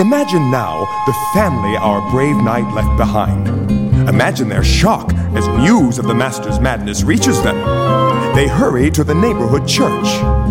Imagine now the family our brave knight left behind. Imagine their shock as news of the master's madness reaches them. They hurry to the neighborhood church.